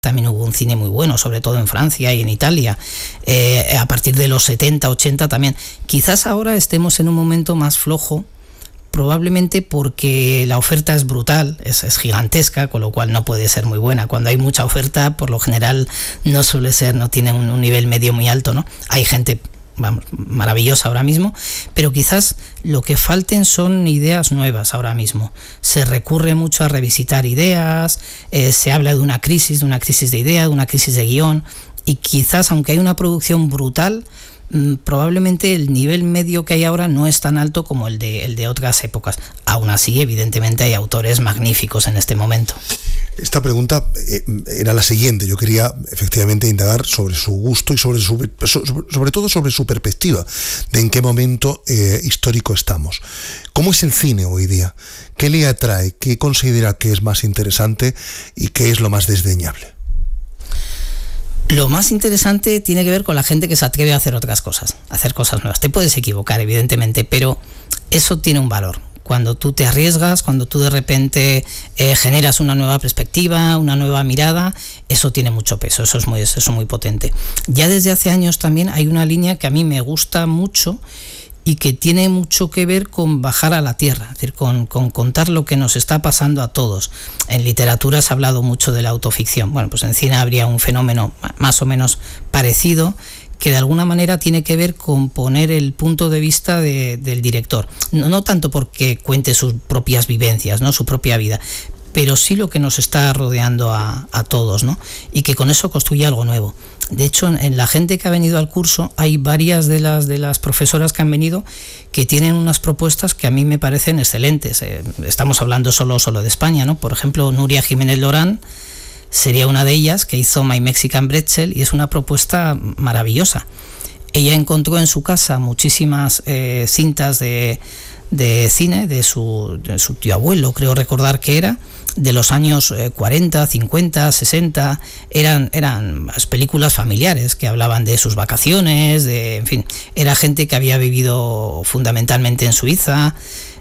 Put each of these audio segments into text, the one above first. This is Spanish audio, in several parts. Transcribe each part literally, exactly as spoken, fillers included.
también hubo un cine muy bueno, sobre todo en Francia y en Italia, eh, a partir de los setenta, ochenta también. Quizás ahora estemos en un momento más flojo, probablemente porque la oferta es brutal, es, es gigantesca, con lo cual no puede ser muy buena. Cuando hay mucha oferta, por lo general no suele ser, no tiene un, un nivel medio muy alto, ¿no? Hay gente, vamos, maravillosa ahora mismo, pero quizás lo que falten son ideas nuevas ahora mismo. Se recurre mucho a revisitar ideas, eh, se habla de una crisis, de una crisis de idea, de una crisis de guión, y quizás, aunque hay una producción brutal, mmm, probablemente el nivel medio que hay ahora no es tan alto como el de, el de otras épocas. Aún así, evidentemente, hay autores magníficos en este momento. Esta pregunta eh, era la siguiente. Yo quería efectivamente indagar sobre su gusto y sobre su, sobre, sobre todo sobre su perspectiva de en qué momento eh, histórico estamos. ¿Cómo es el cine hoy día? ¿Qué le atrae? ¿Qué considera que es más interesante y qué es lo más desdeñable? Lo más interesante tiene que ver con la gente que se atreve a hacer otras cosas, a hacer cosas nuevas. Te puedes equivocar, evidentemente, pero eso tiene un valor. Cuando tú te arriesgas, cuando tú de repente eh, generas una nueva perspectiva, una nueva mirada, eso tiene mucho peso, eso es muy, eso es muy potente. Ya desde hace años también hay una línea que a mí me gusta mucho y que tiene mucho que ver con bajar a la tierra, es decir, con, con contar lo que nos está pasando a todos. En literatura se ha hablado mucho de la autoficción. Bueno, pues en cine habría un fenómeno más o menos parecido, que de alguna manera tiene que ver con poner el punto de vista de, del director. No, no tanto porque cuente sus propias vivencias, ¿no?, su propia vida, pero sí lo que nos está rodeando a, a todos, ¿no? Y que con eso construye algo nuevo. De hecho, en, en la gente que ha venido al curso hay varias de las, de las profesoras que han venido que tienen unas propuestas que a mí me parecen excelentes. Eh, estamos hablando solo, solo de España, ¿no? Por ejemplo, Nuria Jiménez Lorán sería una de ellas, que hizo My Mexican Pretzel, y es una propuesta maravillosa. Ella encontró en su casa muchísimas eh, cintas de, de cine de su, de su tío abuelo, creo recordar que era, de los años eh, cuarenta, cincuenta, sesenta, eran, eran películas familiares que hablaban de sus vacaciones, de, en fin, era gente que había vivido fundamentalmente en Suiza.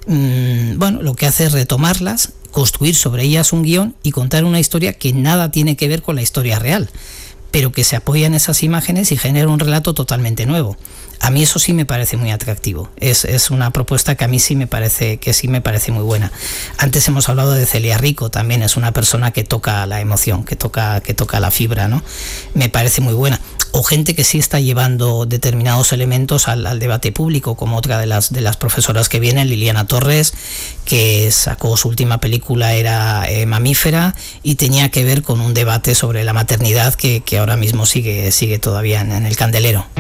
Mm, bueno, lo que hace es retomarlas, construir sobre ellas un guión y contar una historia que nada tiene que ver con la historia real, pero que se apoya en esas imágenes y genera un relato totalmente nuevo. A mí eso sí me parece muy atractivo. Es, es una propuesta que a mí sí me parece que sí me parece muy buena. Antes hemos hablado de Celia Rico, también es una persona que toca la emoción, que toca, que toca la fibra, ¿no? Me parece muy buena. O gente que sí está llevando determinados elementos al, al debate público, como otra de las, de las profesoras que vienen, Liliana Torres, que sacó su última película, era eh, Mamífera, y tenía que ver con un debate sobre la maternidad que, que ahora mismo sigue, sigue todavía en, en el candelero.